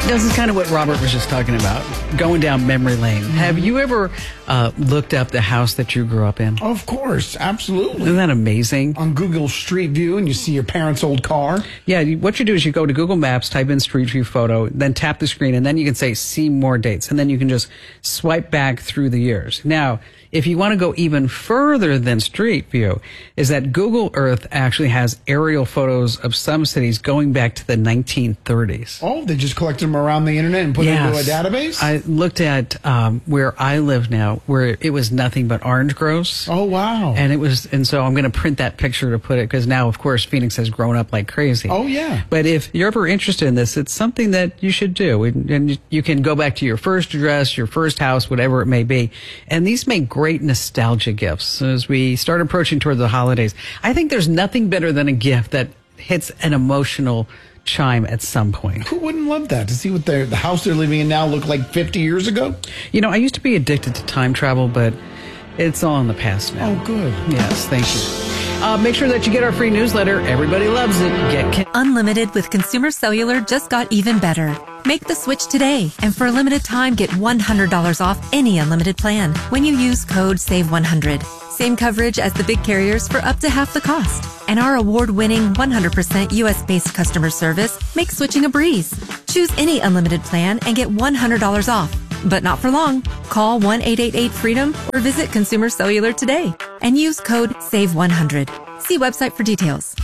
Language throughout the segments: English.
This is kind of what Robert was just talking about, going down memory lane. Have you ever looked up the house that you grew up in? Of course, absolutely. Isn't that amazing? On Google Street View, and you see your parents' old car. Yeah, what you do is you go to Google Maps, type in Street View photo, then tap the screen, and then you can say see more dates, and then you can just swipe back through the years. Now, if you want to go even further than Street View, is that Google Earth actually has aerial photos of some cities going back to the 1930s. Oh, they just collected them around the internet and put them into a database? I looked at where I live now, where it was nothing but orange groves. Oh, wow. And so I'm going to print that picture to put it, because now, of course, Phoenix has grown up like crazy. Oh, yeah. But if you're ever interested in this, it's something that you should do. And you can go back to your first address, your first house, whatever it may be. And these make great nostalgia gifts as we start approaching toward the holidays. I think there's nothing better than a gift that hits an emotional chime at some point. Who wouldn't love that? To see what the house they're living in now looked like 50 years ago? You know, I used to be addicted to time travel, but it's all in the past now. Oh, good. Yes, thank you. Make sure that you get our free newsletter. Everybody loves it. Unlimited with Consumer Cellular just got even better. Make the switch today, and for a limited time, get $100 off any unlimited plan when you use code SAVE100. Same coverage as the big carriers for up to half the cost. And our award-winning 100% U.S.-based customer service makes switching a breeze. Choose any unlimited plan and get $100 off. But not for long. Call 1-888-FREEDOM or visit Consumer Cellular today and use code SAVE100. See website for details.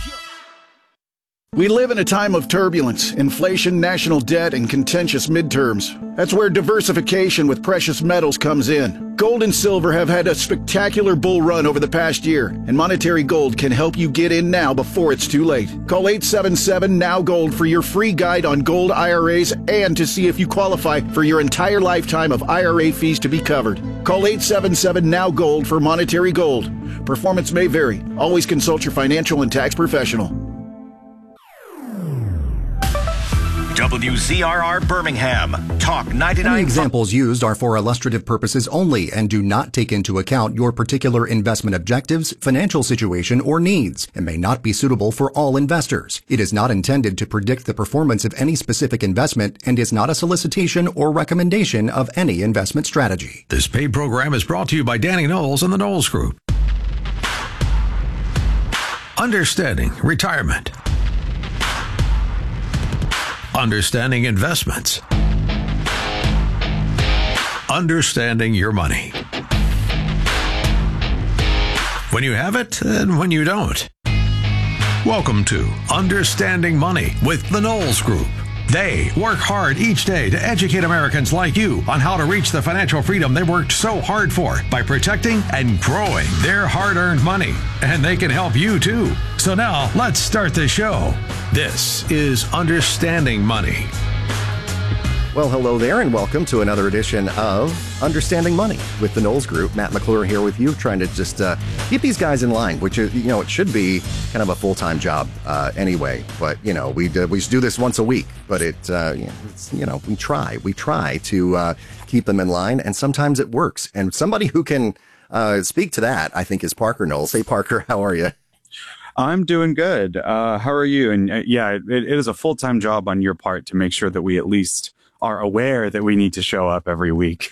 We live in a time of turbulence, inflation, national debt, and contentious midterms. That's where diversification with precious metals comes in. Gold and silver have had a spectacular bull run over the past year, and Monetary Gold can help you get in now before it's too late. Call 877-NOW-GOLD for your free guide on gold IRAs and to see if you qualify for your entire lifetime of IRA fees to be covered. Call 877-NOW-GOLD for Monetary Gold. Performance may vary. Always consult your financial and tax professional. WZRR Birmingham, Talk 99. Any examples used are for illustrative purposes only and do not take into account your particular investment objectives, financial situation, or needs, and may not be suitable for all investors. It is not intended to predict the performance of any specific investment and is not a solicitation or recommendation of any investment strategy. This paid program is brought to you by Danny Knowles and the Knowles Group. Understanding retirement. Understanding investments. Understanding your money. When you have it and when you don't. Welcome to Understanding Money with the Knowles Group. They work hard each day to educate Americans like you on how to reach the financial freedom they worked so hard for by protecting and growing their hard-earned money. And they can help you too. So now let's start the show. This is Understanding Money. Well, hello there, and welcome to another edition of Understanding Money with the Knowles Group. Matt McClure here with you, trying to just keep these guys in line, which is, it should be kind of a full-time job anyway. But we do this once a week, but we try to keep them in line, and sometimes it works. And somebody who can speak to that, I think, is Parker Knowles. Hey, Parker, how are you? I'm doing good. How are you? And it is a full-time job on your part to make sure that we at least are aware that we need to show up every week.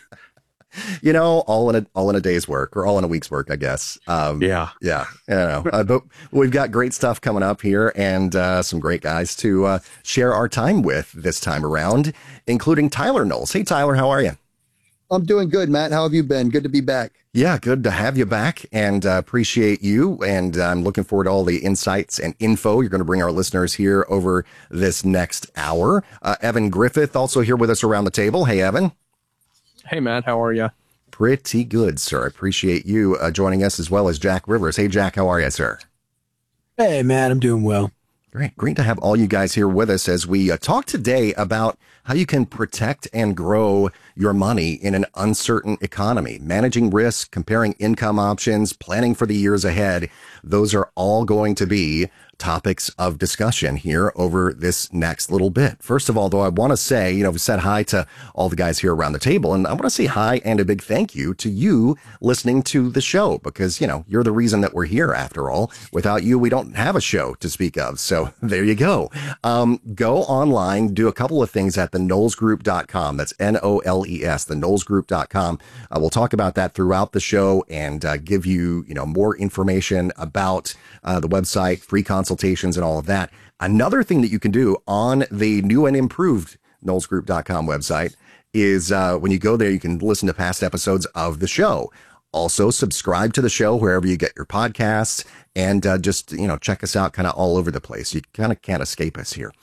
All in a day's work, or all in a week's work, I guess. Yeah. But we've got great stuff coming up here, and some great guys to share our time with this time around, including Tyler Knowles. Hey, Tyler, how are you? I'm doing good, Matt. How have you been? Good to be back. Yeah, good to have you back, and appreciate you. And I'm looking forward to all the insights and info you're going to bring our listeners here over this next hour. Evan Griffith also here with us around the table. Hey, Evan. Hey, Matt. How are you? Pretty good, sir. I appreciate you joining us, as well as Jack Rivers. Hey, Jack, how are you, sir? Hey, Matt. I'm doing well. Great to have all you guys here with us as we talk today about how you can protect and grow your money in an uncertain economy, managing risk, comparing income options, planning for the years ahead. Those are all going to be topics of discussion here over this next little bit. First of all, though, I want to say, we said hi to all the guys here around the table, and I want to say hi and a big thank you to you listening to the show, because, you're the reason that we're here after all. Without you, we don't have a show to speak of. So there you go. Go online, do a couple of things at at thenolesgroup.com. That's NOLES, thenolesgroup.com. We'll talk about that throughout the show and give you, more information about the website, free consultations and all of that. Another thing that you can do on the new and improved NolesGroup.com website is when you go there, you can listen to past episodes of the show. Also, subscribe to the show wherever you get your podcasts, and just, check us out kind of all over the place. You kind of can't escape us here.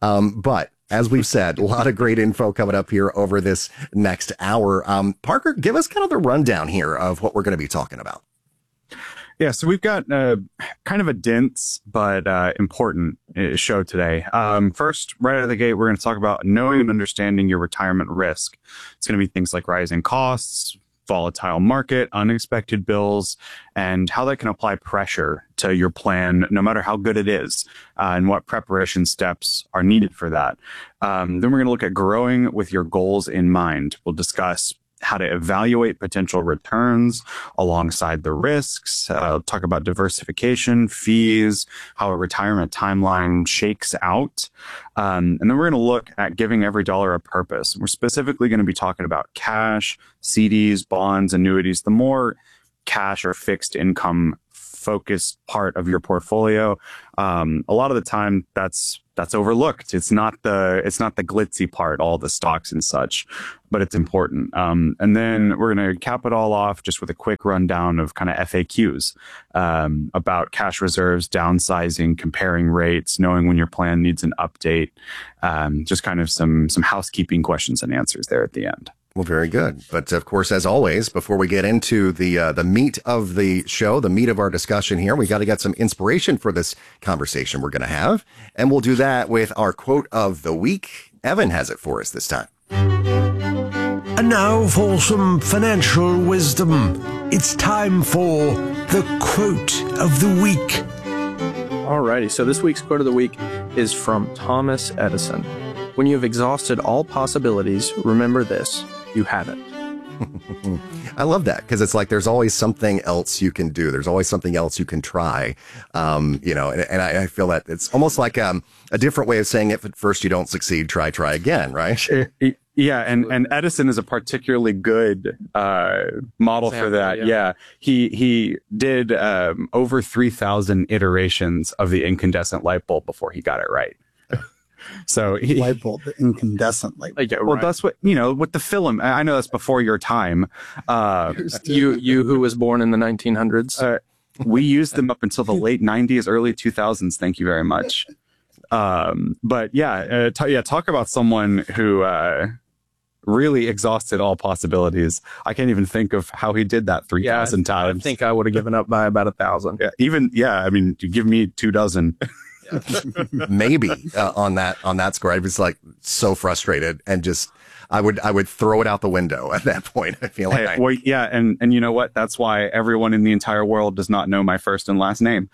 But as we've said, a lot of great info coming up here over this next hour. Parker, give us kind of the rundown here of what we're going to be talking about. Yeah, so we've got kind of a dense but important show today. First, right out of the gate, we're going to talk about knowing and understanding your retirement risk. It's going to be things like rising costs, volatile market, unexpected bills, and how that can apply pressure to your plan, no matter how good it is, and what preparation steps are needed for that. Then we're going to look at growing with your goals in mind. We'll discuss how to evaluate potential returns alongside the risks, talk about diversification, fees, how a retirement timeline shakes out. And then we're going to look at giving every dollar a purpose. We're specifically going to be talking about cash, CDs, bonds, annuities. The more cash or fixed income focused part of your portfolio, a lot of the time that's overlooked. It's not the glitzy part, all the stocks and such, but it's important. And then we're going to cap it all off just with a quick rundown of kind of FAQs about cash reserves, downsizing, comparing rates, knowing when your plan needs an update, just kind of some housekeeping questions and answers there at the end. Well, very good. But of course, as always, before we get into the meat of the show, the meat of our discussion here, we got to get some inspiration for this conversation we're going to have. And we'll do that with our quote of the week. Evan has it for us this time. And now for some financial wisdom. It's time for the quote of the week. Alrighty, so this week's quote of the week is from Thomas Edison. When you have exhausted all possibilities, remember this. You haven't. I love that because it's like there's always something else you can do. There's always something else you can try. And I feel that it's almost like a different way of saying if at first you don't succeed, try again, right? Yeah, and Edison is a particularly good model for that. Yeah. He did over 3,000 iterations of the incandescent light bulb before he got it right. So light bulb, the incandescent light bulb. Well, that's what, with the film. I know that's before your time. You who was born in the 1900s. We used them up until the late 90s, early 2000s. Thank you very much. But talk about someone who really exhausted all possibilities. I can't even think of how he did that 3,000 times. I think I would have given up by about 1,000. I mean, you give me 24. Maybe on that score, I was like so frustrated and just I would throw it out the window at that point. I feel like and you know what? That's why everyone in the entire world does not know my first and last name.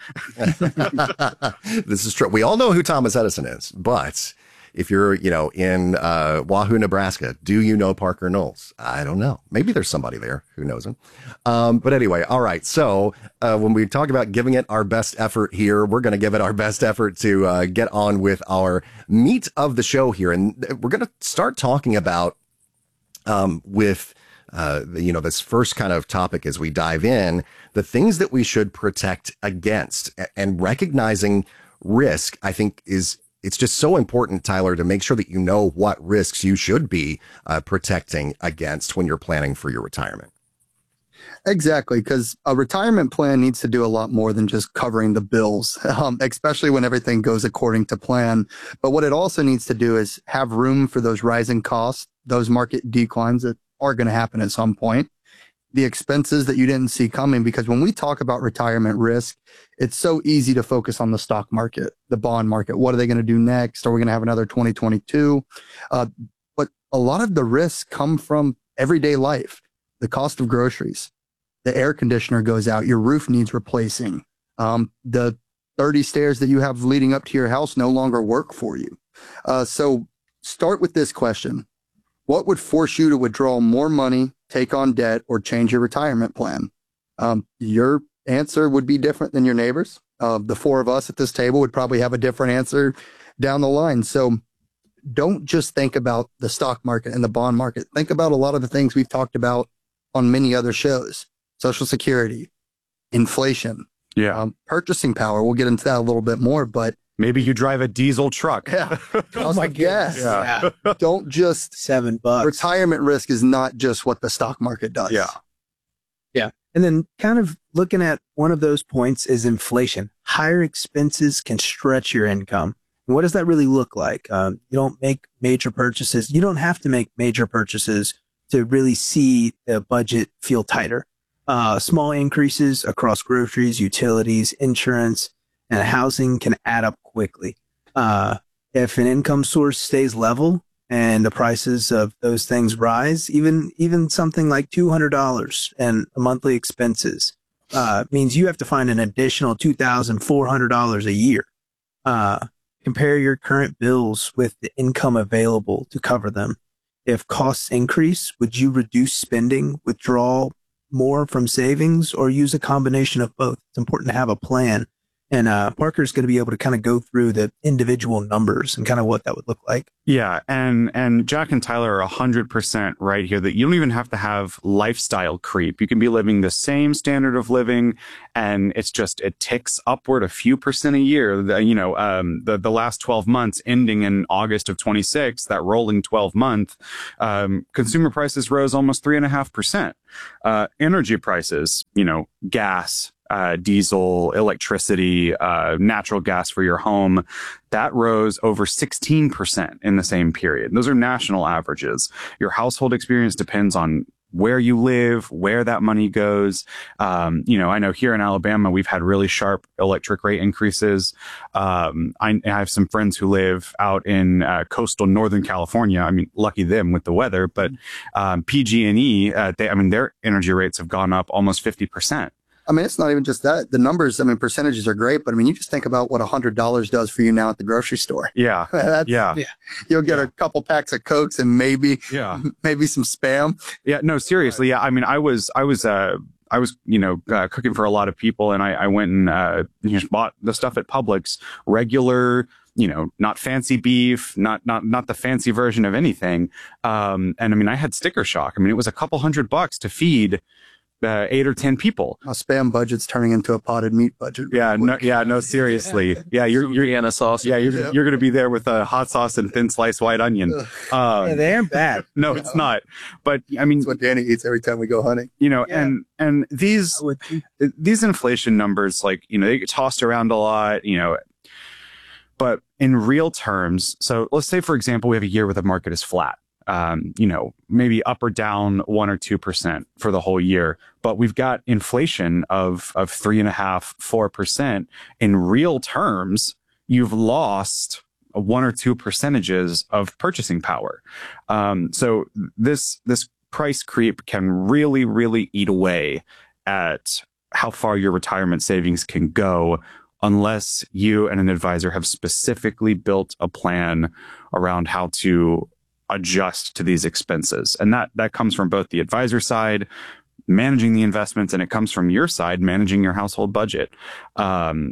This is true. We all know who Thomas Edison is, but if you're, in Wahoo, Nebraska, do you know Parker Knowles? I don't know. Maybe there's somebody there who knows him. But anyway, all right. So when we talk about giving it our best effort here, we're going to give it our best effort to get on with our meat of the show here. And we're going to start talking about with this first kind of topic as we dive in, the things that we should protect against, and recognizing risk, I think it's just so important, Tyler, to make sure that you know what risks you should be protecting against when you're planning for your retirement. Exactly, because a retirement plan needs to do a lot more than just covering the bills, especially when everything goes according to plan. But what it also needs to do is have room for those rising costs, those market declines that are going to happen at some point, the expenses that you didn't see coming. Because when we talk about retirement risk, it's so easy to focus on the stock market, the bond market. What are they going to do next? Are we going to have another 2022? But a lot of the risks come from everyday life, the cost of groceries. The air conditioner goes out, your roof needs replacing. The 30 stairs that you have leading up to your house no longer work for you. So start with this question. What would force you to withdraw more money, take on debt, or change your retirement plan? Your answer would be different than your neighbor's. The four of us at this table would probably have a different answer down the line. So don't just think about the stock market and the bond market. Think about a lot of the things we've talked about on many other shows: Social Security, inflation, purchasing power. We'll get into that a little bit more, but maybe you drive a diesel truck. Yeah. Oh my goodness. Yeah. Don't just $7. Retirement risk is not just what the stock market does. Yeah. Yeah. And then kind of looking at one of those points is inflation. Higher expenses can stretch your income. And what does that really look like? You don't make major purchases. You don't have to make major purchases to really see the budget feel tighter. Small increases across groceries, utilities, insurance, and housing can add up quickly. If an income source stays level and the prices of those things rise, even something like $200 and monthly expenses means you have to find an additional $2,400 a year. Compare your current bills with the income available to cover them. If costs increase, would you reduce spending, withdraw more from savings, or use a combination of both? It's important to have a plan. And Parker's going to be able to kind of go through the individual numbers and kind of what that would look like. Yeah, and Jack and Tyler are 100% right here that you don't even have to have lifestyle creep. You can be living the same standard of living, and it ticks upward a few percent a year. The last 12 months ending in August of 26, that rolling 12 month, consumer prices rose almost 3.5%. Energy prices, gas, diesel, electricity, natural gas for your home, that rose over 16% in the same period. Those are national averages. Your household experience depends on where you live, where that money goes. I know here in Alabama, we've had really sharp electric rate increases. I have some friends who live out in coastal Northern California. I mean, lucky them with the weather, but PG&E, their energy rates have gone up almost 50%. I mean, it's not even just that. The numbers, percentages are great, but you just think about what $100 does for you now at the grocery store. Yeah. You'll get a couple packs of Cokes and maybe some Spam. Yeah, no, seriously. Yeah. I mean, I was cooking for a lot of people, and I went and just bought the stuff at Publix, regular, not fancy beef, not the fancy version of anything. And I had sticker shock. It was a couple $100 to feed 8 or 10 people. A Spam budget's turning into a potted meat budget. No, seriously. Yeah, you're Vienna sauce. Yeah, you're going to be there with a hot sauce and thin sliced white onion. They aren't bad. No, it's not. But it's what Danny eats every time we go hunting. And these inflation numbers, they get tossed around a lot, but in real terms, so let's say, for example, we have a year where the market is flat. Maybe up or down 1 or 2% for the whole year, but we've got inflation of 3.5-4%. In real terms, you've lost 1 or 2 percentages of purchasing power. So this price creep can really, really eat away at how far your retirement savings can go, unless you and an advisor have specifically built a plan around how to adjust to these expenses. And that comes from both the advisor side, managing the investments, and it comes from your side, managing your household budget. I'm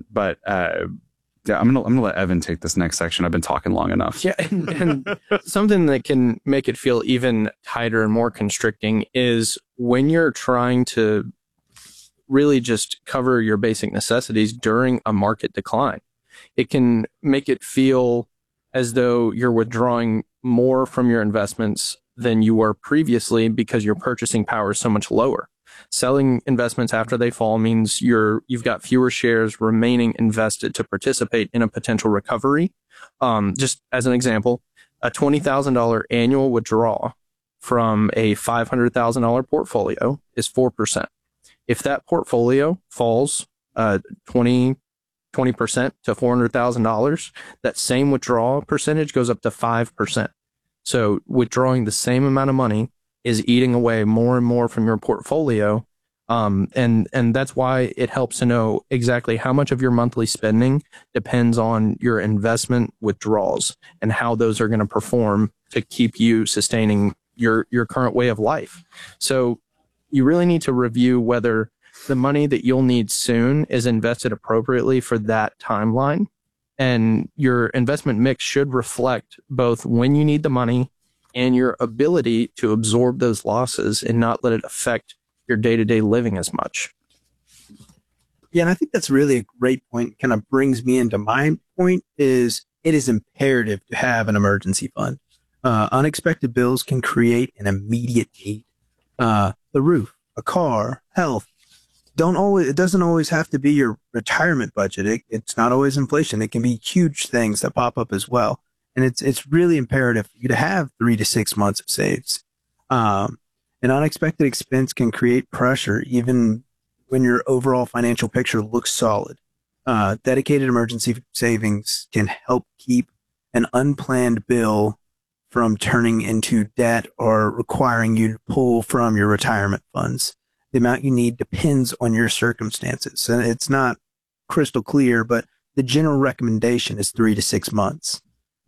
gonna let Evan take this next section. I've been talking long enough. Yeah, and something that can make it feel even tighter and more constricting is when you're trying to really just cover your basic necessities during a market decline. It can make it feel as though you're withdrawing more from your investments than you were previously because your purchasing power is so much lower. Selling investments after they fall means you've got fewer shares remaining invested to participate in a potential recovery. Just as an example, a $20,000 annual withdrawal from a $500,000 portfolio is 4%. If that portfolio falls 20% to $400,000, that same withdrawal percentage goes up to 5%. So withdrawing the same amount of money is eating away more and more from your portfolio. And that's why it helps to know exactly how much of your monthly spending depends on your investment withdrawals and how those are going to perform to keep you sustaining your current way of life. So you really need to review whether the money that you'll need soon is invested appropriately for that timeline. And your investment mix should reflect both when you need the money and your ability to absorb those losses and not let it affect your day-to-day living as much. Yeah, and I think that's really a great point. Kind of brings me into my point is it is imperative to have an emergency fund. Unexpected bills can create an immediate need. The roof, a car, health. It doesn't always have to be your retirement budget. It's not always inflation. It can be huge things that pop up as well. And it's really imperative for you to have 3 to 6 months of saves. An unexpected expense can create pressure even when your overall financial picture looks solid. Dedicated emergency savings can help keep an unplanned bill from turning into debt or requiring you to pull from your retirement funds. The amount you need depends on your circumstances. And it's not crystal clear, but the general recommendation is 3 to 6 months.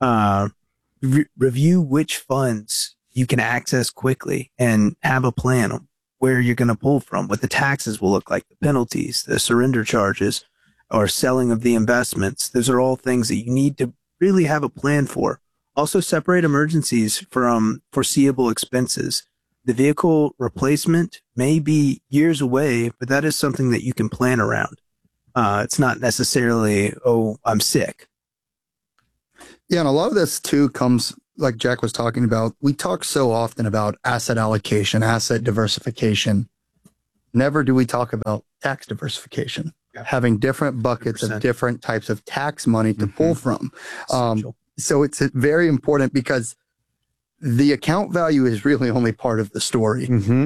Review which funds you can access quickly and have a plan on where you're going to pull from, what the taxes will look like, the penalties, the surrender charges, or selling of the investments. Those are all things that you need to really have a plan for. Also, separate emergencies from foreseeable expenses. The vehicle replacement may be years away, but that is something that you can plan around. It's not necessarily, oh, I'm sick. Yeah, and a lot of this too comes, like Jack was talking about, we talk so often about asset allocation, asset diversification. Never do we talk about tax diversification, having different buckets 100%. Of different types of tax money to pull from. So it's very important because the account value is really only part of the story.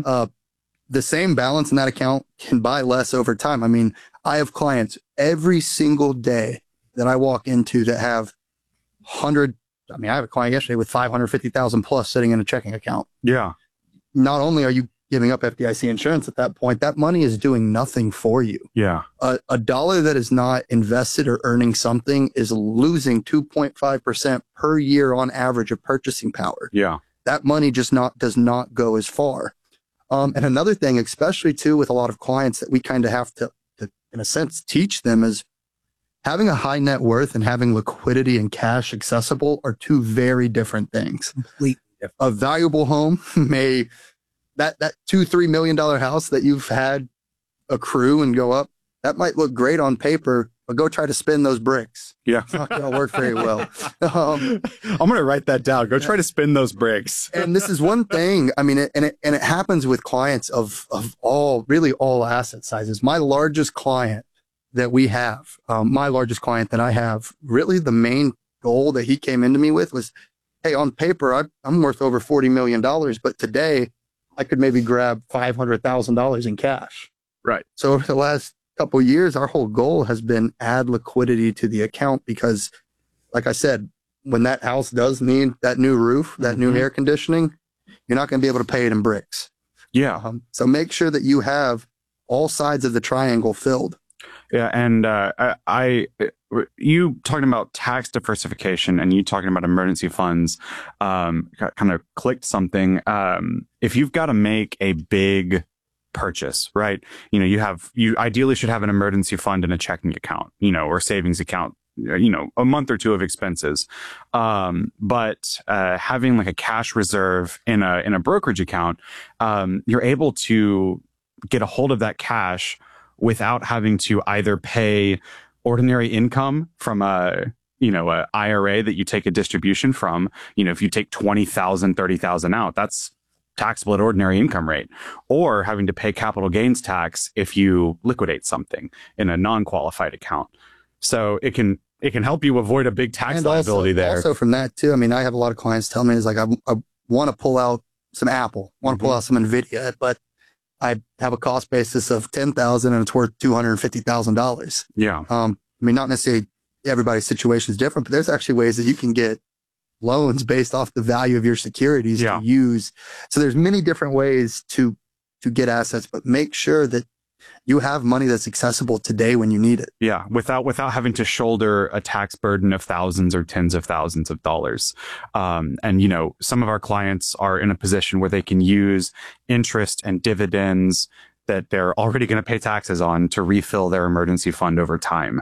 The same balance in that account can buy less over time. I mean, I have clients every single day that I walk into that have I have a client yesterday with 550,000 plus sitting in a checking account. Yeah. Not only are you giving up FDIC insurance at that point, that money is doing nothing for you. Yeah. A dollar that is not invested or earning something is losing 2.5% per year on average of purchasing power. Yeah. That money just does not go as far. And another thing, especially too, with a lot of clients that we kind of have to, in a sense, teach them is having a high net worth and having liquidity and cash accessible are two very different things. Completely different. A valuable home may, that $2-3 million house that you've had accrue and go up, that might look great on paper, but go try to spin those bricks. Yeah. It's not going to work very well. I'm going to write that down. Go try to spin those bricks. And this is one thing. I mean, it happens with clients of all asset sizes. My largest client that we have, my largest client that I have, really the main goal that he came into me with was, hey, on paper, I'm worth over $40 million, but today I could maybe grab $500,000 in cash. Right. So over the last couple of years, our whole goal has been add liquidity to the account because, like I said, when that house does need that new roof, that new air conditioning, you're not going to be able to pay it in bricks. Yeah. So make sure that you have all sides of the triangle filled. Yeah, and you talking about tax diversification and you talking about emergency funds, kind of clicked something. If you've got to make a big purchase, right? You ideally should have an emergency fund in a checking account, or savings account, a month or two of expenses. But having like a cash reserve in a brokerage account, you're able to get a hold of that cash without having to either pay ordinary income from a IRA that you take a distribution from. If you take 20,000, 30,000 out, that's taxable at ordinary income rate, or having to pay capital gains tax if you liquidate something in a non-qualified account. So it can help you avoid a big tax liability there. Also from that too, I mean, I have a lot of clients tell me is like, I want to pull out some Apple, want to pull out some Nvidia, but I have a cost basis of $10,000 and it's worth $250,000. Yeah. I mean, not necessarily everybody's situation is different, but there's actually ways that you can get loans based off the value of your securities to use. So there's many different ways to get assets, but make sure that you have money that's accessible today when you need it. Yeah, without having to shoulder a tax burden of thousands or tens of thousands of dollars. And some of our clients are in a position where they can use interest and dividends that they're already going to pay taxes on to refill their emergency fund over time.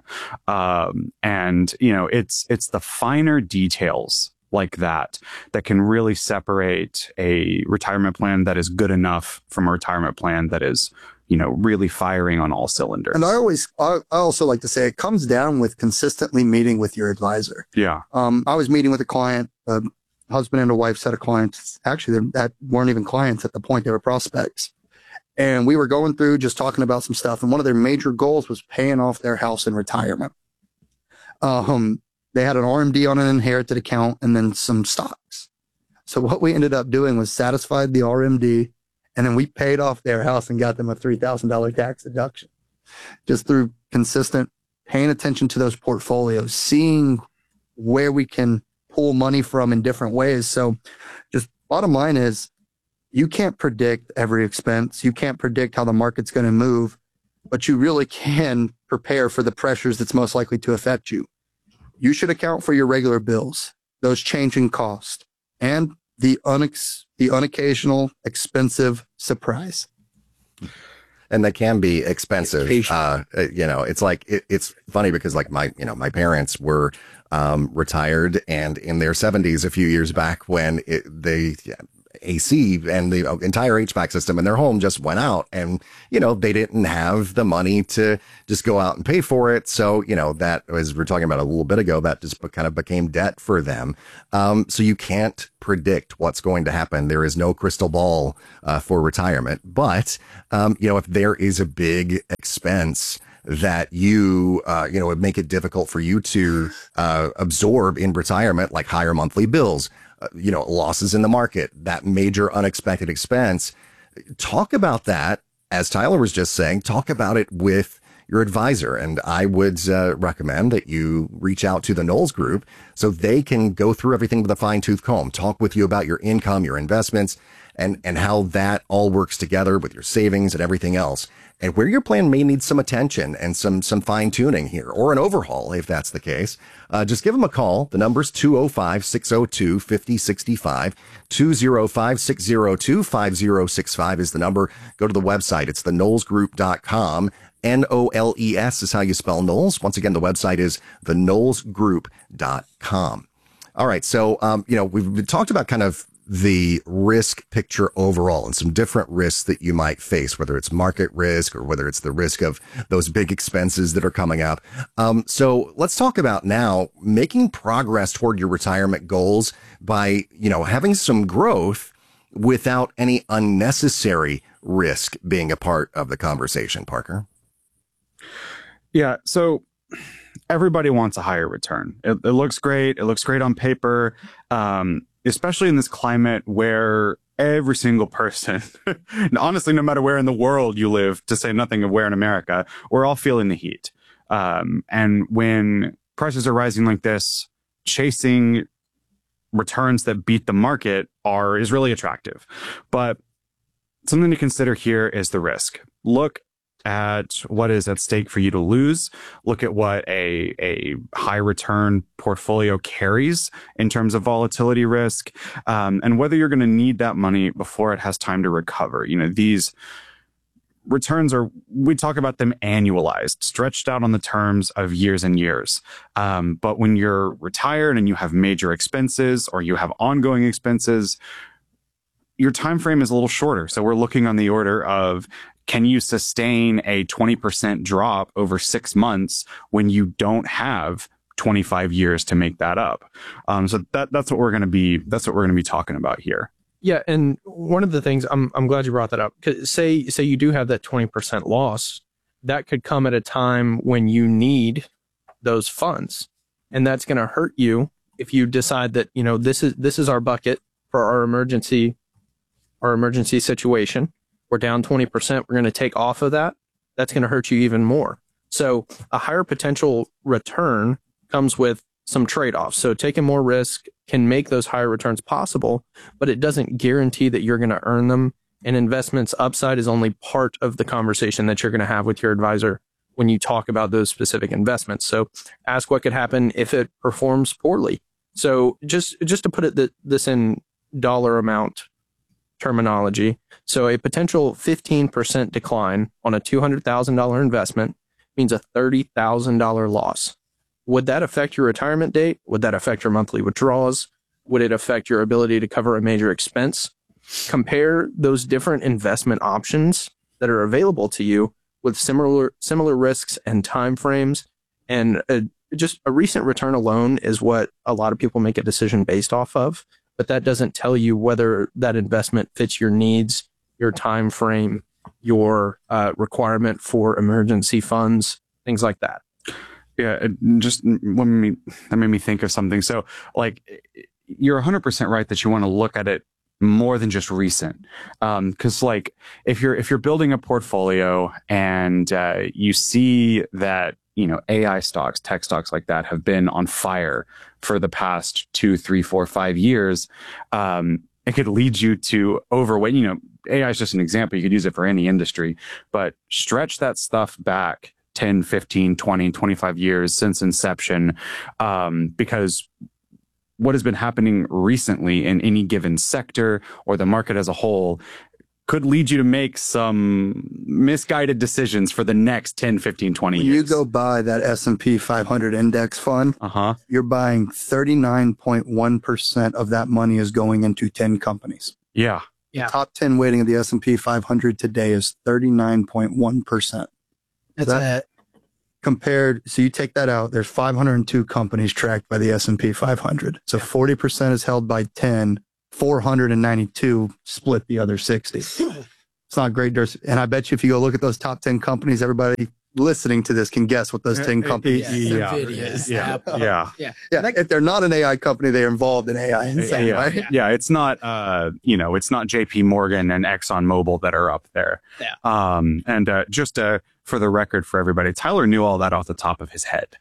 And, you know, it's the finer details like that can really separate a retirement plan that is good enough from a retirement plan that is, you know, really firing on all cylinders. And I also like to say it comes down with consistently meeting with your advisor. Yeah. I was meeting with a client, a husband and a wife set of clients, actually that weren't even clients at the point, they were prospects. And we were going through just talking about some stuff. And one of their major goals was paying off their house in retirement. They had an RMD on an inherited account and then some stocks. So what we ended up doing was satisfied the RMD, and then we paid off their house and got them a $3,000 tax deduction just through consistent paying attention to those portfolios, seeing where we can pull money from in different ways. So just bottom line is you can't predict every expense. You can't predict how the market's going to move, but you really can prepare for the pressures that's most likely to affect you. You should account for your regular bills, those changing costs, and the unoccasional expensive surprise. And they can be expensive. You know, it's like, it's funny because like my parents were, retired and in their 70s a few years back when AC and the entire HVAC system in their home just went out, and, you know, they didn't have the money to just go out and pay for it. So, you know, that, as we were talking about a little bit ago, that just kind of became debt for them. So you can't predict what's going to happen. There is no crystal ball for retirement. But, you know, if there is a big expense that you know, would make it difficult for you to absorb in retirement, like higher monthly bills, you know, losses in the market, that major unexpected expense, talk about that. As Tyler was just saying, talk about it with your advisor. And I would recommend that you reach out to the Knowles Group so they can go through everything with a fine tooth comb, talk with you about your income, your investments, and how that all works together with your savings and everything else, and where your plan may need some attention and some fine tuning here, or an overhaul if that's the case. Just give them a call. The number's 205-602-5065. 205-602-5065 is the number. Go to the website. It's theknowlesgroup.com. Knowles is how you spell Knowles. Once again, the website is theknowlesgroup.com. All right. So, you know, we've talked about kind of the risk picture overall and some different risks that you might face, whether it's market risk or whether it's the risk of those big expenses that are coming up. So let's talk about now making progress toward your retirement goals by, you know, having some growth without any unnecessary risk being a part of the conversation, Parker. Yeah. So everybody wants a higher return. It looks great. It looks great on paper. Especially in this climate where every single person, honestly, no matter where in the world you live, to say nothing of where in America, we're all feeling the heat. And when prices are rising like this, chasing returns that beat the market is really attractive. But something to consider here is the risk. Look at what is at stake for you to lose. Look at what a high return portfolio carries in terms of volatility risk, and whether you're going to need that money before it has time to recover. You know, these returns we talk about them annualized, stretched out on the terms of years and years. But when you're retired and you have major expenses or you have ongoing expenses, your time frame is a little shorter. So we're looking on the order of, can you sustain a 20% drop over 6 months when you don't have 25 years to make that up? So that's what we're going to be talking about here. Yeah, and one of the things I'm glad you brought that up. 'Cause say you do have that 20% loss, that could come at a time when you need those funds, and that's going to hurt you if you decide that, you know, this is our bucket for our emergency situation. We're down 20%. We're going to take off of that. That's going to hurt you even more. So a higher potential return comes with some trade-offs. So taking more risk can make those higher returns possible, but it doesn't guarantee that you're going to earn them. And investments upside is only part of the conversation that you're going to have with your advisor when you talk about those specific investments. So ask what could happen if it performs poorly. So just to put this in dollar amount terminology. So a potential 15% decline on a $200,000 investment means a $30,000 loss. Would that affect your retirement date? Would that affect your monthly withdrawals? Would it affect your ability to cover a major expense? Compare those different investment options that are available to you with similar risks and timeframes. And just a recent return alone is what a lot of people make a decision based off of. But that doesn't tell you whether that investment fits your needs, your time frame, your requirement for emergency funds, things like that. Yeah, it just that made me think of something. So, like, you're 100% right that you want to look at it more than just recent, because like if you're building a portfolio and you see that AI stocks, tech stocks like that have been on fire for the past 2, 3, 4, 5 years, it could lead you to overweight. AI is just an example. You could use it for any industry, but stretch that stuff back 10, 15, 20, 25 years since inception, because what has been happening recently in any given sector or the market as a whole could lead you to make some misguided decisions for the next 10, 15, 20 years. When you go buy that S&P 500 index fund, you're buying 39.1% of that money is going into 10 companies. Yeah. Top 10 weighting of the S&P 500 today is 39.1%. That's compared, so you take that out, there's 502 companies tracked by the S&P 500. So 40% is held by 10, 492 split the other 60. It's not great. And I bet you if you go look at those top 10 companies, everybody listening to this can guess what those 10 companies Yeah. If they're not an AI company, they're involved in AI in some way. Yeah, it's not it's not JP Morgan and ExxonMobil that are up there. And just for the record for everybody, Tyler knew all that off the top of his head.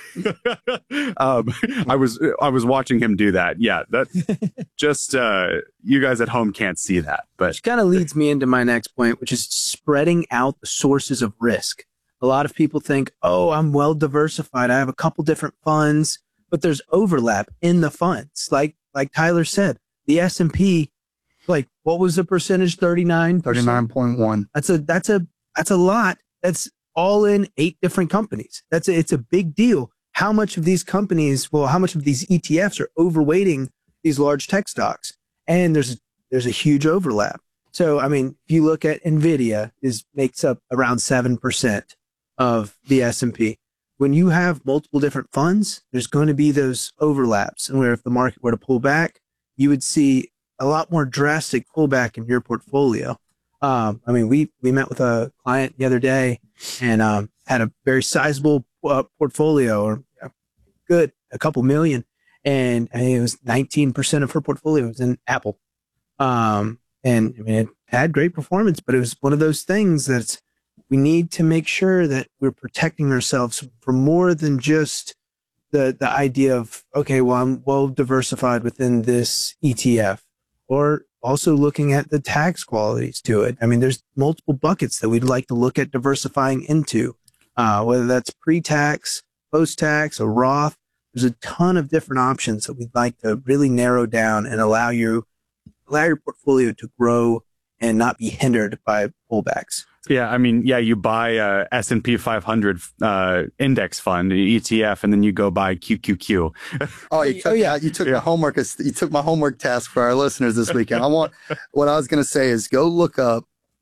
I was watching him do that. Yeah, that just you guys at home can't see that, but which kind of leads me into my next point, which is spreading out the sources of risk. A lot of people think, oh, I'm well diversified. I have a couple different funds, but there's overlap in the funds. Like Tyler said, the S&P, like what was the percentage? 39.1. That's a lot. That's all in 8 different companies. It's a big deal. How much of these companies, how much of these ETFs are overweighting these large tech stocks? And there's a huge overlap. So, I mean, if you look at NVIDIA, makes up around 7% of the S&P. When you have multiple different funds, there's going to be those overlaps. And where if the market were to pull back, you would see a lot more drastic pullback in your portfolio. I mean, we met with a client the other day and had a very sizable portfolio, or a couple million. And I mean, it was 19% of her portfolio was in Apple. And I mean, it had great performance, but it was one of those things that's, we need to make sure that we're protecting ourselves for more than just the idea of, okay, well, I'm well diversified within this ETF, or also looking at the tax qualities to it. I mean, there's multiple buckets that we'd like to look at diversifying into, whether that's pre-tax, post-tax, or Roth. There's a ton of different options that we'd like to really narrow down and allow your portfolio to grow and not be hindered by pullbacks. Yeah, I mean, you buy a S&P 500 index fund, ETF, and then you go buy QQQ. You took my homework. You took my homework task for our listeners this weekend. What I was going to say is go look up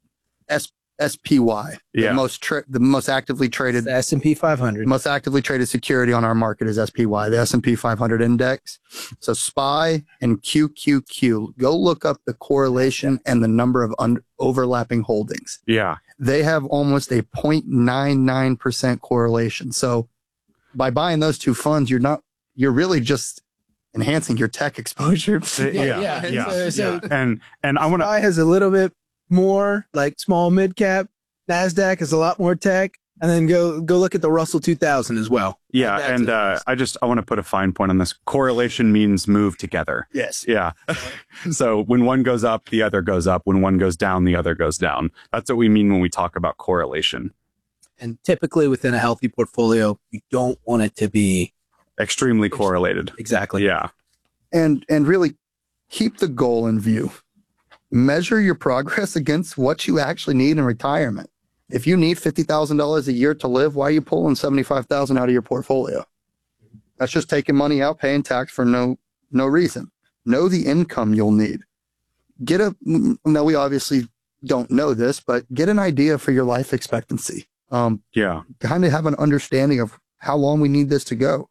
SPY. The most actively traded, the S&P 500. Most actively traded security on our market is SPY, the S&P 500 index. So SPY and QQQ. Go look up the correlation and the number of overlapping holdings. Yeah. They have almost a 0.99% correlation. So by buying those two funds, you're really just enhancing your tech exposure. So and I want to. SPY has a little bit more like small mid cap. NASDAQ is a lot more tech. And then go look at the Russell 2000 as well. Yeah, and I want to put a fine point on this. Correlation means move together. Yes. Yeah. So when one goes up, the other goes up. When one goes down, the other goes down. That's what we mean when we talk about correlation. And typically within a healthy portfolio, you don't want it to be extremely correlated. Exactly. Yeah. And really keep the goal in view. measure your progress against what you actually need in retirement. If you need $50,000 a year to live, why are you pulling $75,000 out of your portfolio? That's just taking money out, paying tax for no reason. Know the income you'll need. Now we obviously don't know this, but get an idea for your life expectancy. Kind of have an understanding of how long we need this to go.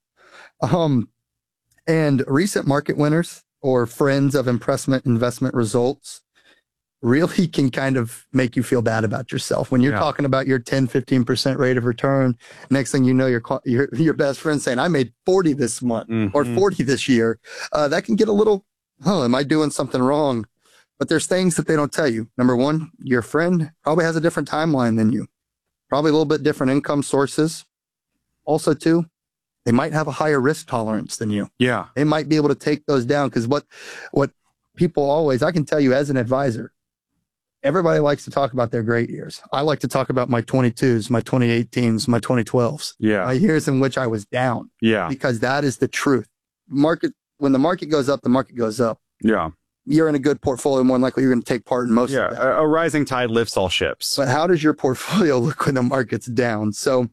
And recent market winners or friends of investment results really can kind of make you feel bad about yourself. When you're talking about your 10, 15% rate of return, next thing you know, your best friend saying, I made 40 this month or 40 this year. That can get a little, am I doing something wrong? But there's things that they don't tell you. Number one, your friend probably has a different timeline than you, probably a little bit different income sources. Also, too, they might have a higher risk tolerance than you. Yeah. They might be able to take those down because what people always, I can tell you as an advisor, everybody likes to talk about their great years. I like to talk about my 22s, my 2018s, my 2012s. Yeah. My years in which I was down. Yeah. Because that is the truth. When the market goes up, the market goes up. Yeah. You're in a good portfolio, more than likely you're going to take part in most of that. A rising tide lifts all ships. But how does your portfolio look when the market's down? So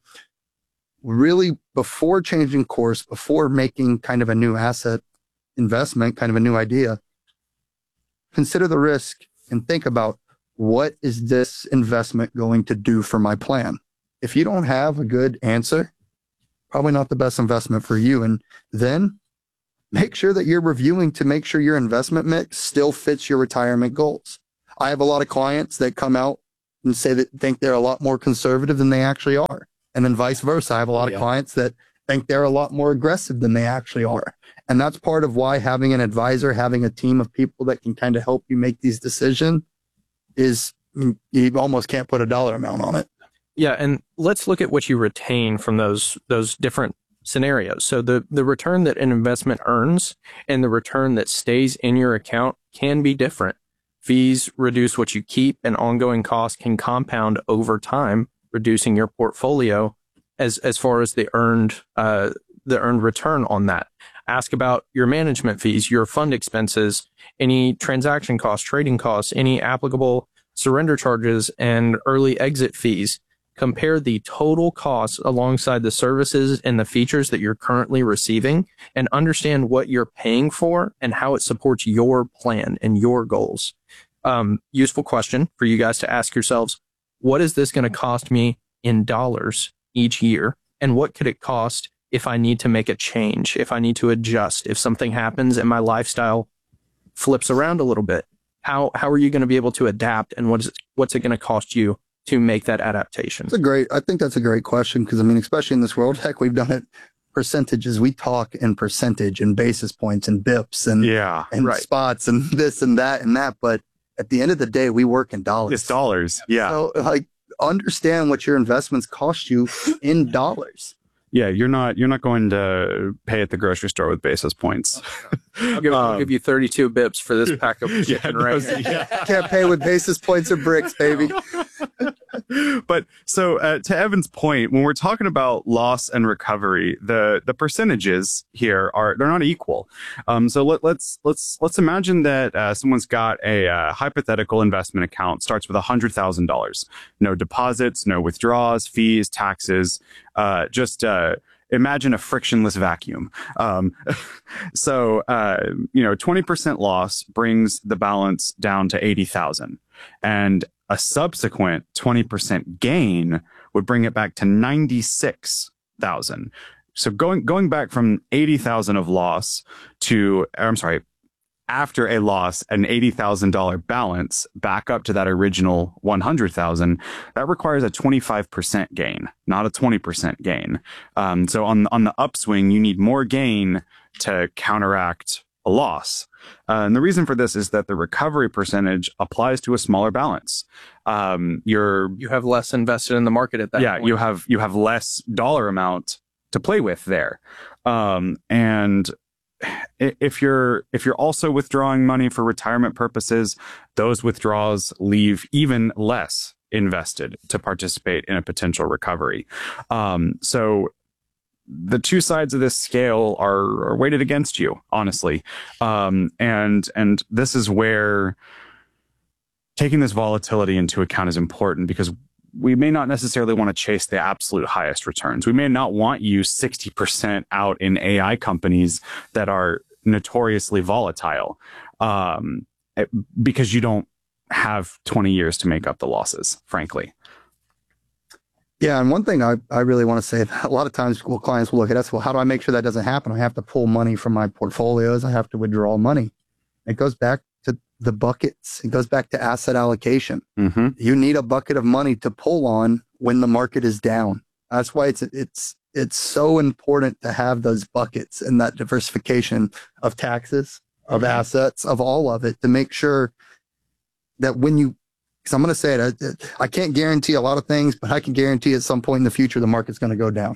really, before changing course, before making kind of a new asset investment, kind of a new idea, consider the risk and think about, what is this investment going to do for my plan? If you don't have a good answer, probably not the best investment for you. And then make sure that you're reviewing to make sure your investment mix still fits your retirement goals. I have a lot of clients that come out and think they're a lot more conservative than they actually are. And then vice versa. I have a lot of clients that think they're a lot more aggressive than they actually are. And that's part of why having an advisor, having a team of people that can kind of help you make these decisions is, you almost can't put a dollar amount on it. Yeah, and let's look at what you retain from those different scenarios. So the return that an investment earns and the return that stays in your account can be different. Fees reduce what you keep, and ongoing costs can compound over time, reducing your portfolio as far as the earned return on that. Ask about your management fees, your fund expenses, any transaction costs, trading costs, any applicable surrender charges, and early exit fees. Compare the total costs alongside the services and the features that you're currently receiving, and understand what you're paying for and how it supports your plan and your goals. Useful question for you guys to ask yourselves. What is this going to cost me in dollars each year? And what could it cost if I need to make a change, if I need to adjust, if something happens and my lifestyle flips around a little bit? How are you going to be able to adapt, and what's it going to cost you to make that adaptation? I think that's a great question, because especially in this world, heck, we've done it percentages. We talk in percentage and basis points and bips and spots and this and that. But at the end of the day, we work in dollars. It's dollars. Yeah. So understand what your investments cost you in dollars. Yeah, you're not going to pay at the grocery store with basis points. I'll give you 32 bips for this pack of chicken, right? Can't pay with basis points or bricks, baby. But so to Evan's point, when we're talking about loss and recovery, the percentages here they're not equal. So let's imagine that someone's got a hypothetical investment account, starts with $100,000, no deposits, no withdrawals, fees, taxes, just imagine a frictionless vacuum. So 20% loss brings the balance down to 80,000, and a subsequent 20% gain would bring it back to 96,000. So going back from 80,000 of loss after a loss, an $80,000 balance back up to that original 100,000, that requires a 25% gain, not a 20% gain. So on the upswing, you need more gain to counteract a loss. And the reason for this is that the recovery percentage applies to a smaller balance. You have less invested in the market at that point. you have less dollar amount to play with there. And if you're also withdrawing money for retirement purposes, those withdrawals leave even less invested to participate in a potential recovery. So the two sides of this scale are weighted against you, honestly. And this is where taking this volatility into account is important because we may not necessarily want to chase the absolute highest returns. We may not want you 60% out in AI companies that are notoriously volatile, because you don't have 20 years to make up the losses, frankly. Yeah, and one thing I really want to say, a lot of times clients will look at us, well, how do I make sure that doesn't happen? I have to pull money from my portfolios. I have to withdraw money. It goes back to the buckets. It goes back to asset allocation. Mm-hmm. You need a bucket of money to pull on when the market is down. That's why it's so important to have those buckets and that diversification of taxes, of assets, of all of it, to make sure that when you, because I'm going to say it, I can't guarantee a lot of things, but I can guarantee at some point in the future the market's going to go down.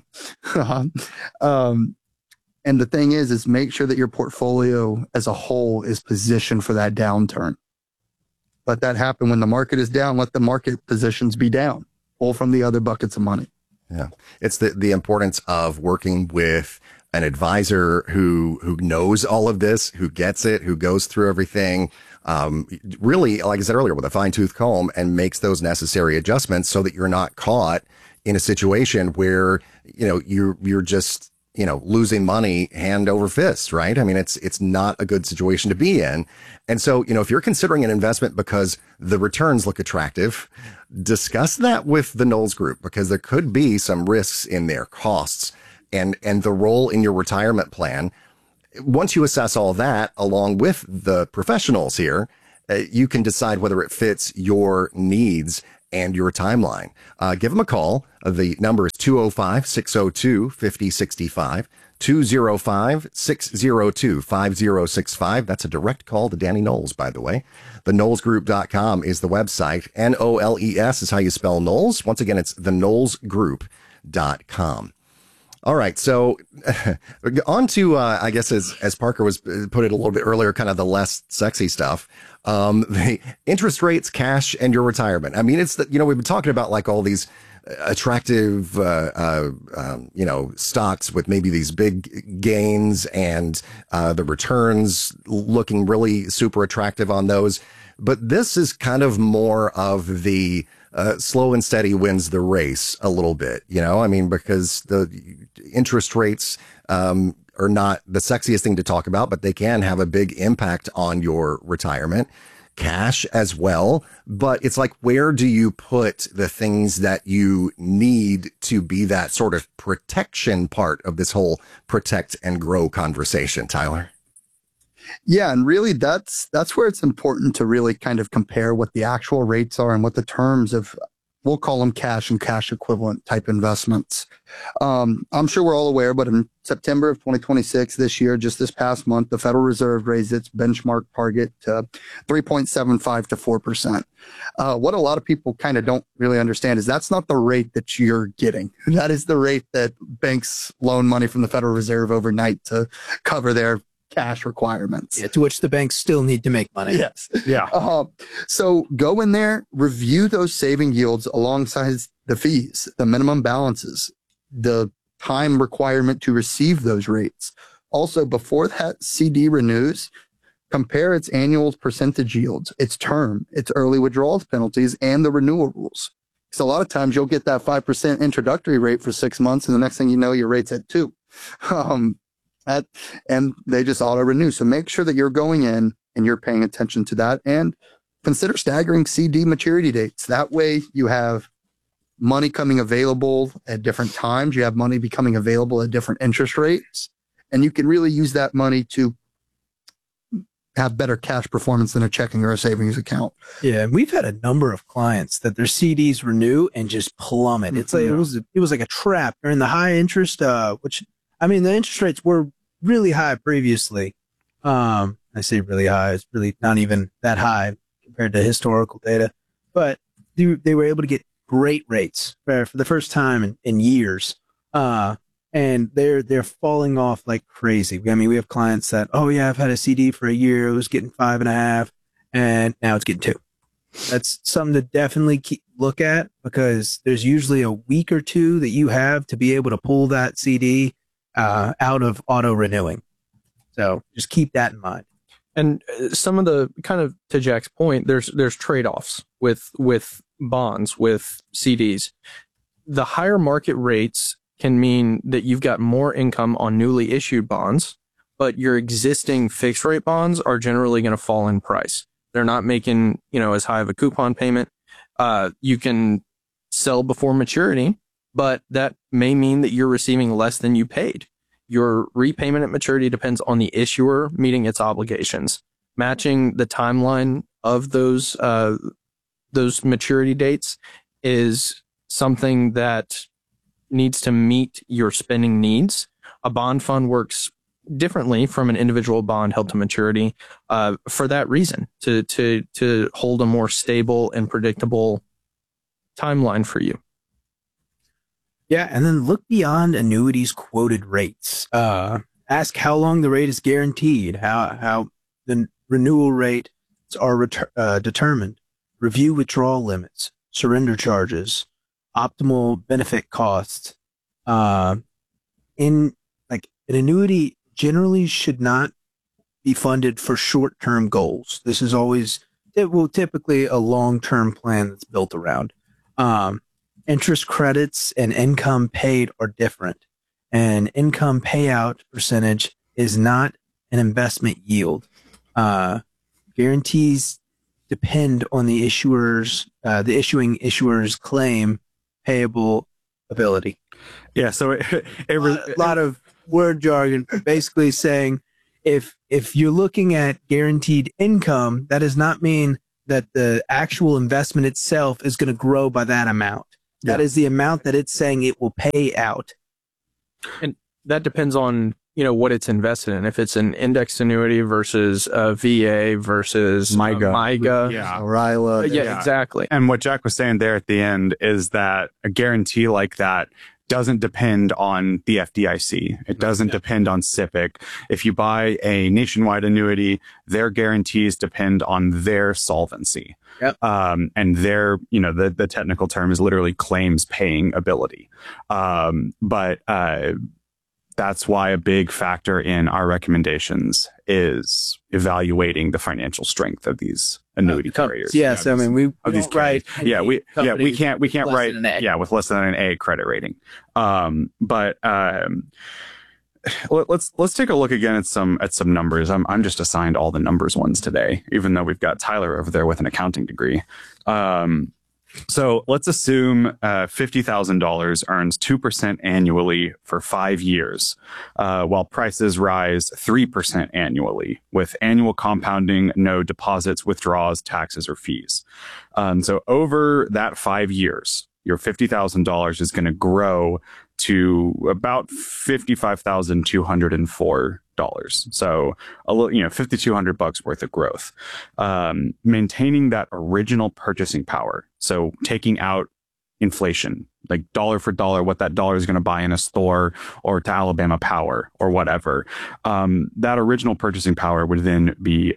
And the thing is make sure that your portfolio as a whole is positioned for that downturn. Let that happen when the market is down. Let the market positions be down. Pull from the other buckets of money. Yeah. It's the importance of working with an advisor who knows all of this, who gets it, who goes through everything, really, like I said earlier, with a fine-tooth comb, and makes those necessary adjustments so that you're not caught in a situation where, you're just, losing money hand over fist, right? I mean, it's not a good situation to be in. And so, if you're considering an investment because the returns look attractive, discuss that with the Knowles Group, because there could be some risks in there, costs, and the role in your retirement plan. Once you assess all that along with the professionals here, you can decide whether it fits your needs and your timeline. Give them a call. The number is 205-602-5065, 205-602-5065. That's a direct call to Danny Knowles, by the way. TheKnowlesGroup.com is the website. Knowles is how you spell Knowles. Once again, it's TheKnowlesGroup.com. All right. So on to, I guess, as Parker was put it a little bit earlier, kind of the less sexy stuff. The interest rates, cash, and your retirement. I mean, it's we've been talking about like all these attractive, stocks with maybe these big gains and the returns looking really super attractive on those. But this is kind of more of the slow and steady wins the race a little bit, I mean, because the interest rates are not the sexiest thing to talk about, but they can have a big impact on your retirement. Cash as well. But it's like, where do you put the things that you need to be that sort of protection part of this whole protect and grow conversation, Tyler? Yeah, and really that's where it's important to really kind of compare what the actual rates are and what the terms of, we'll call them cash and cash equivalent type investments. I'm sure we're all aware, but in September of 2026, this year, just this past month, the Federal Reserve raised its benchmark target to 3.75 to 4%. What a lot of people kind of don't really understand is that's not the rate that you're getting. That is the rate that banks loan money from the Federal Reserve overnight to cover their cash requirements. Yeah, to which the banks still need to make money. Yes. Yeah. So go in there, review those saving yields alongside the fees, the minimum balances, the time requirement to receive those rates. Also, before that CD renews, compare its annual percentage yields, its term, its early withdrawals penalties, and the renewal rules. Because a lot of times you'll get that 5% introductory rate for 6 months, and the next thing you know, your rate's at 2%. And they just auto renew. So make sure that you're going in and you're paying attention to that, and consider staggering CD maturity dates. That way you have money coming available at different times. You have money becoming available at different interest rates, and you can really use that money to have better cash performance than a checking or a savings account. Yeah. And we've had a number of clients that their CDs renew and just plummet. It's like, it was like a trap. They're in the high interest, which, I mean, the interest rates were really high previously. I say really high. It's really not even that high compared to historical data, but they were able to get great rates for the first time in years. And they're falling off like crazy. I mean, we have clients that, oh yeah, I've had a CD for a year. It was getting 5.5 and now it's getting 2. That's something to definitely look at, because there's usually a week or two that you have to be able to pull that CD out of auto renewing. So just keep that in mind. And some of the kind of, to Jack's point, there's trade-offs with bonds, with CDs. The higher market rates can mean that you've got more income on newly issued bonds, but your existing fixed rate bonds are generally going to fall in price. They're not making, as high of a coupon payment. You can sell before maturity, but that may mean that you're receiving less than you paid. Your repayment at maturity depends on the issuer meeting its obligations. Matching the timeline of those maturity dates is something that needs to meet your spending needs. A bond fund works differently from an individual bond held to maturity for that reason, to hold a more stable and predictable timeline for you. Yeah, and then look beyond annuities quoted rates. Ask how long the rate is guaranteed, how the renewal rates are determined. Review withdrawal limits, surrender charges, optimal benefit costs. An annuity generally should not be funded for short-term goals. This is typically a long-term plan that's built around. Interest credits and income paid are different. And income payout percentage is not an investment yield. Guarantees depend on the issuing issuer's claim payable ability. Yeah, so a lot of word jargon, basically saying if you're looking at guaranteed income, that does not mean that the actual investment itself is going to grow by that amount. That is the amount that it's saying it will pay out. And that depends on, what it's invested in. If it's an indexed annuity versus a VA versus MIGA. Yeah. RILA. Yeah, exactly. And what Jack was saying there at the end is that a guarantee like that doesn't depend on the FDIC. It doesn't depend on SIPC. If you buy a nationwide annuity, their guarantees depend on their solvency. Yep. And their, the technical term is literally claims paying ability. But that's why a big factor in our recommendations is evaluating the financial strength of these annuity carriers. Yes, I mean we don't write. We can't write with less than an A credit rating. But let's take a look again at some numbers. I'm just assigned all the numbers ones today, even though we've got Tyler over there with an accounting degree. So let's assume $50,000 earns 2% annually for 5 years, while prices rise 3% annually, with annual compounding, no deposits, withdrawals, taxes, or fees. So over that 5 years, your $50,000 is going to grow to about $55,204. So a little, $5,200 worth of growth. Maintaining that original purchasing power. So taking out inflation, like dollar for dollar, what that dollar is going to buy in a store or to Alabama Power or whatever. That original purchasing power would then be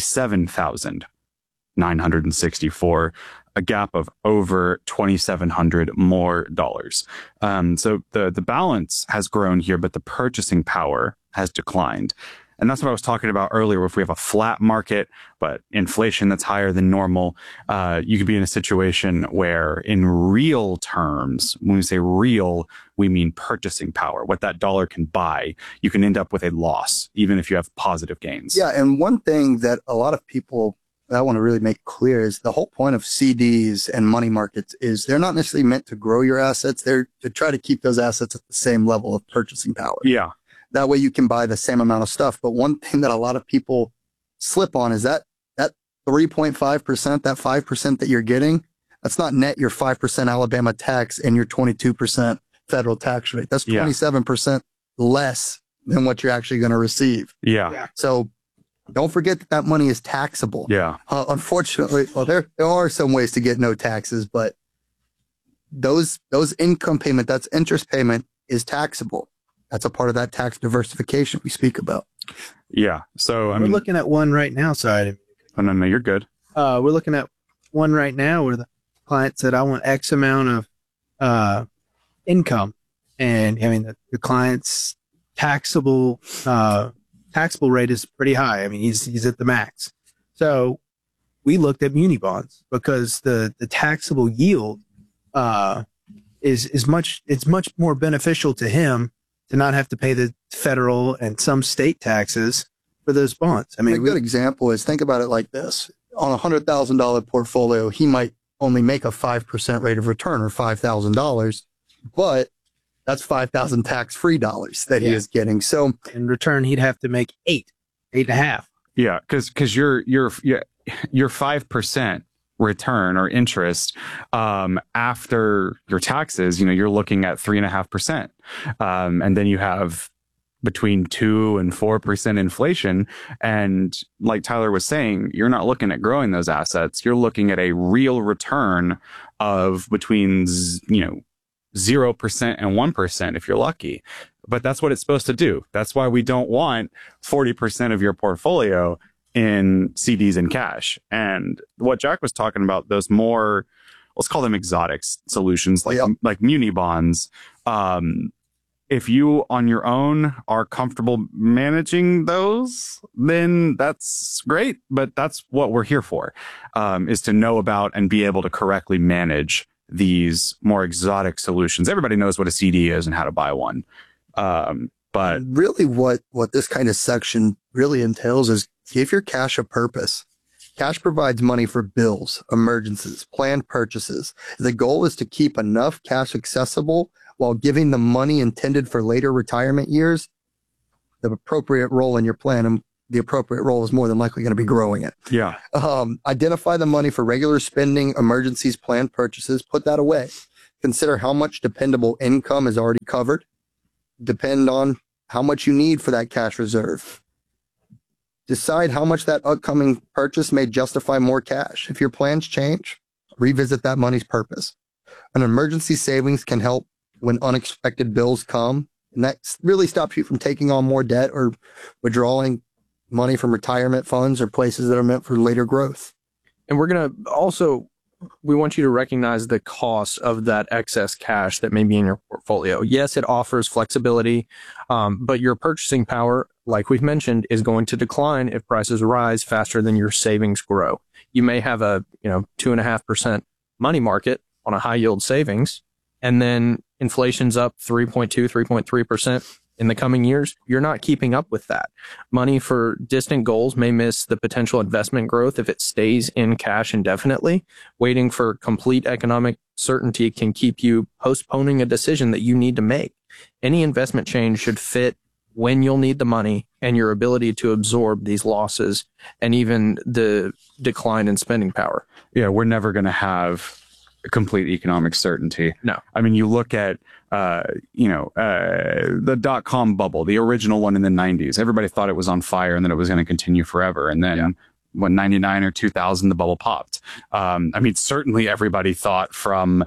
$57,964. A gap of over $2,700 more dollars. So the balance has grown here, but the purchasing power has declined. And that's what I was talking about earlier. If we have a flat market, but inflation that's higher than normal, you could be in a situation where in real terms, when we say real, we mean purchasing power, what that dollar can buy, you can end up with a loss, even if you have positive gains. Yeah. And one thing that a lot of people that I want to really make clear is the whole point of CDs and money markets is they're not necessarily meant to grow your assets. They're to try to keep those assets at the same level of purchasing power. Yeah. That way you can buy the same amount of stuff. But one thing that a lot of people slip on is that 3.5%, that 5% that you're getting, that's not net your 5% Alabama tax and your 22% federal tax rate. That's 27% less than what you're actually going to receive. Yeah. So don't forget that money is taxable. Yeah. Unfortunately, there are some ways to get no taxes, but those income payment, that's interest payment, is taxable. That's a part of that tax diversification we speak about. Yeah. So we're looking at one right now. Sorry. Oh, no, you're good. We're looking at one right now where the client said, I want X amount of income. And I mean, the client's taxable taxable rate is pretty high. I mean, he's at the max. So we looked at muni bonds because the taxable yield is much more beneficial to him to not have to pay the federal and some state taxes for those bonds. I mean, a good example is, think about it like this. On a $100,000 portfolio, he might only make a 5% rate of return, or $5,000, but that's 5,000 tax-free dollars that he is getting. So in return, he'd have to make 8.5. Yeah, because your 5% return or interest after your taxes, you're looking at 3.5%, and then you have between 2 and 4% inflation. And like Tyler was saying, you're not looking at growing those assets. You're looking at a real return of between 0% and 1% if you're lucky. But that's what it's supposed to do. That's why we don't want 40% of your portfolio in CDs and cash. And what Jack was talking about, those more, let's call them exotic solutions, like muni bonds. If you on your own are comfortable managing those, then that's great. But that's what we're here for, is to know about and be able to correctly manage these more exotic solutions. Everybody knows what a CD is and how to buy one. But really what this kind of section really entails is give your cash a purpose. Cash provides money for bills, emergencies, planned purchases. The goal is to keep enough cash accessible while giving the money intended for later retirement years the appropriate role in your plan. And the appropriate role is more than likely going to be growing it. Yeah. Identify the money for regular spending, emergencies, planned purchases. Put that away. Consider how much dependable income is already covered. Depend on how much you need for that cash reserve. Decide how much that upcoming purchase may justify more cash. If your plans change, revisit that money's purpose. An emergency savings can help when unexpected bills come, and that really stops you from taking on more debt or withdrawing money from retirement funds or places that are meant for later growth. And we're going to also, we want you to recognize the cost of that excess cash that may be in your portfolio. Yes, it offers flexibility, but your purchasing power, like we've mentioned, is going to decline if prices rise faster than your savings grow. You may have a 2.5% money market on a high yield savings, and then inflation's up 3.2, 3.3% in the coming years. You're not keeping up with that. Money for distant goals may miss the potential investment growth if it stays in cash indefinitely. Waiting for complete economic certainty can keep you postponing a decision that you need to make. Any investment change should fit when you'll need the money and your ability to absorb these losses and even the decline in spending power. Yeah, we're never going to have complete economic certainty. No. I mean, you look at, the dot-com bubble, the original one in the 90s. Everybody thought it was on fire and that it was going to continue forever. And then when 99 or 2000, the bubble popped. I mean, certainly everybody thought from,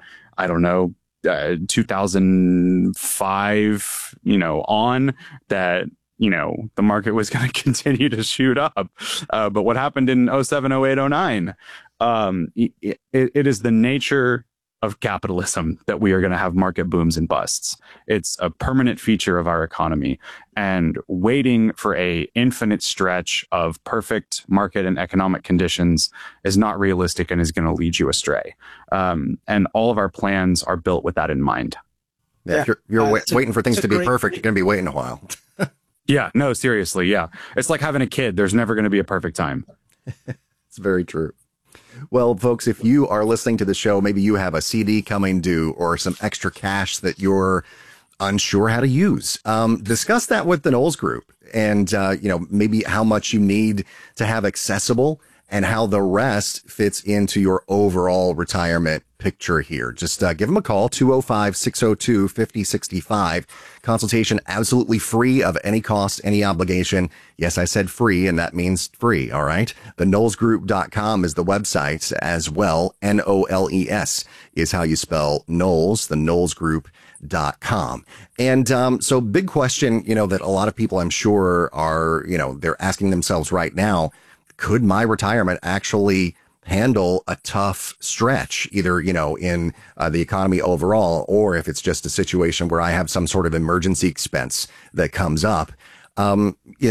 2005, on that, the market was going to continue to shoot up. But what happened in 07, 08, 09? It is the nature of capitalism that we are going to have market booms and busts. It's a permanent feature of our economy, and waiting for a infinite stretch of perfect market and economic conditions is not realistic and is going to lead you astray. And all of our plans are built with that in mind. Yeah, if you're waiting for things to be perfect, you're going to be waiting a while. Yeah, no, seriously. Yeah. It's like having a kid. There's never going to be a perfect time. It's very true. Well, folks, if you are listening to the show, maybe you have a CD coming due or some extra cash that you're unsure how to use. Discuss that with the Knowles Group and, maybe how much you need to have accessible and how the rest fits into your overall retirement picture here. Just give them a call, 205-602-5065. Consultation absolutely free of any cost, any obligation. Yes, I said free, and that means free, all right? TheKnowlesGroup.com is the website as well. Knowles is how you spell Knowles, the KnowlesGroup.com. And so big question, that a lot of people I'm sure are, they're asking themselves right now, could my retirement actually handle a tough stretch, either, in the economy overall, or if it's just a situation where I have some sort of emergency expense that comes up?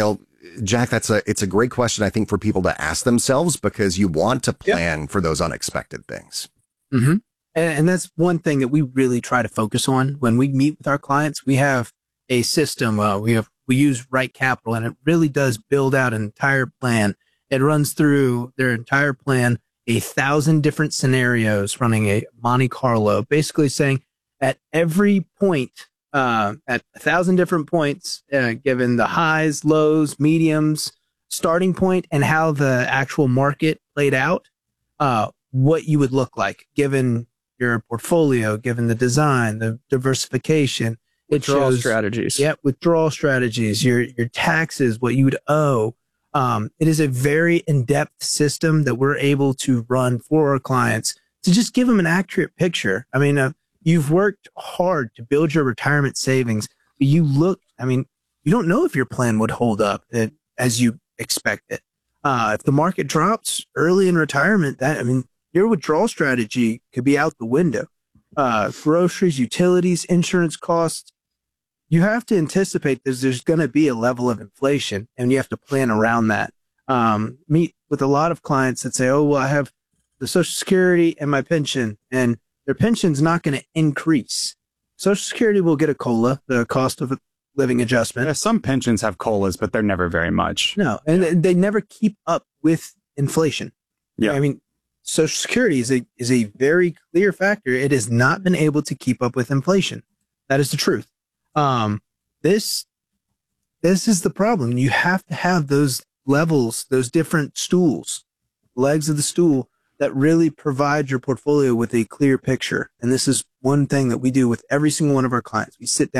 Jack, it's a great question, I think, for people to ask themselves, because you want to plan for those unexpected things. Mm-hmm. And that's one thing that we really try to focus on when we meet with our clients. We have a system. We use Right Capital, and it really does build out an entire plan. It runs through their entire plan, 1,000 different scenarios, running a Monte Carlo, basically saying at every point, at 1,000 different points, given the highs, lows, mediums, starting point, and how the actual market played out, what you would look like given your portfolio, given the design, the diversification. Withdrawal strategies. Yeah, withdrawal strategies, your taxes, what you would owe. It is a very in-depth system that we're able to run for our clients to just give them an accurate picture. I mean, you've worked hard to build your retirement savings. But you don't know if your plan would hold up as you expect it. If the market drops early in retirement, your withdrawal strategy could be out the window. Groceries, utilities, insurance costs. You have to anticipate there's going to be a level of inflation, and you have to plan around that. Meet with a lot of clients that say, oh, well, I have the Social Security and my pension, and their pension's not going to increase. Social Security will get a COLA, the cost of living adjustment. Yeah, some pensions have COLAs, but they're never very much. No, and they never keep up with inflation. Yeah. I mean, Social Security is a very clear factor. It has not been able to keep up with inflation. That is the truth. This is the problem. You have to have those levels, those different stools, legs of the stool that really provide your portfolio with a clear picture. And this is one thing that we do with every single one of our clients. We sit down